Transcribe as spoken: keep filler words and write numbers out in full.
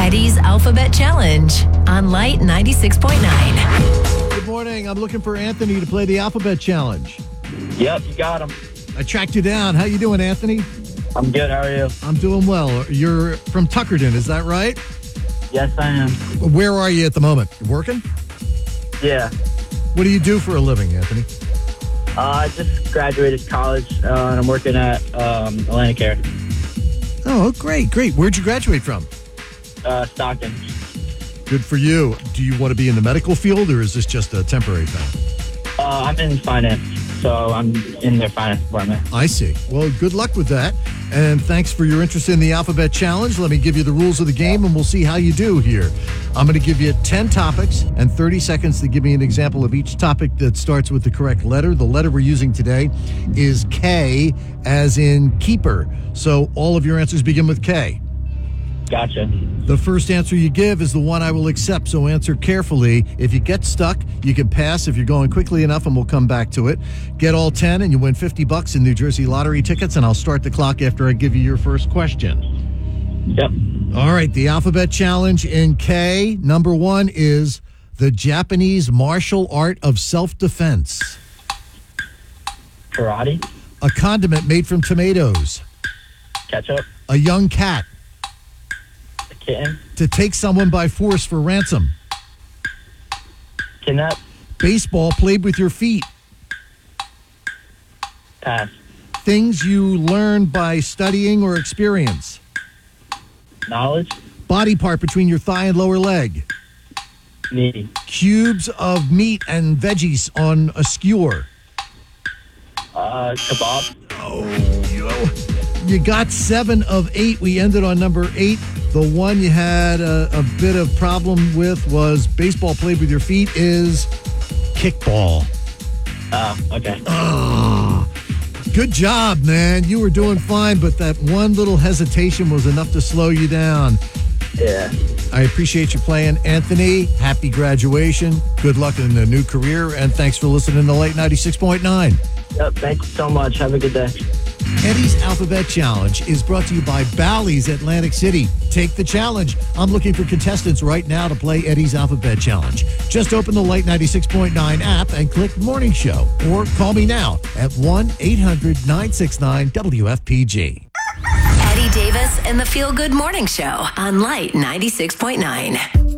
Eddie's Alphabet Challenge on Light ninety-six point nine. Good morning. I'm looking for Anthony to play the Alphabet Challenge. Yep, you got him. I tracked you down. How you doing, Anthony? I'm good. How are you? I'm doing well. You're from Tuckerton, is that right? Yes, I am. Where are you at the moment? You working? Yeah. What do you do for a living, Anthony? Uh, I just graduated college, uh, and I'm working at um, Atlanticare, Oh, great, great. Where'd you graduate from? uh, Stockton. Good for you. Do you want to be in the medical field, or is this just a temporary thing? Uh, I'm in finance, so I'm in their finance department. I see. Well, good luck with that. And thanks for your interest in the Alphabet Challenge. Let me give you the rules of the game, and we'll see how you do here. I'm going to give you ten topics and thirty seconds to give me an example of each topic that starts with the correct letter. The letter we're using today is K, as in keeper. So all of your answers begin with K. Gotcha. The first answer you give is the one I will accept, so answer carefully. If you get stuck, you can pass if you're going quickly enough, and we'll come back to it. Get all ten, and you win fifty bucks in New Jersey lottery tickets, and I'll start the clock after I give you your first question. Yep. All right, the Alphabet Challenge in K. Number one is the Japanese martial art of self-defense. Karate. A condiment made from tomatoes. Ketchup. A young cat. A kitten. To take someone by force for ransom. Kidnap. Baseball played with your feet. Pass. Things you learn by studying or experience. Knowledge. Body part between your thigh and lower leg. Knee. Cubes of meat and veggies on a skewer. Uh, kebab. Oh, you, you got seven of eight. We ended on number eight. The one you had a, a bit of problem with was baseball played with your feet is kickball. Oh, okay. Oh, good job, man. You were doing fine, but that one little hesitation was enough to slow you down. Yeah. I appreciate you playing. Anthony, happy graduation. Good luck in the new career, and thanks for listening to Late ninety-six point nine. Yep, thank you so much. Have a good day. Eddie's Alphabet Challenge is brought to you by Bally's Atlantic City. Take the challenge. I'm looking for contestants right now to play Eddie's Alphabet Challenge. Just open the Light ninety-six point nine app and click Morning Show, or call me now at one eight hundred nine six nine W F P G. Eddie Davis and the Feel Good Morning Show on Light ninety-six point nine.